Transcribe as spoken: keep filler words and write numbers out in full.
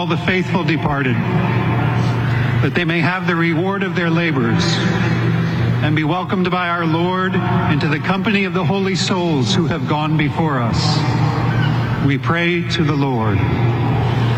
all the faithful departed, that they may have the reward of their labors and be welcomed by our Lord into the company of the holy souls who have gone before us. We pray to the Lord.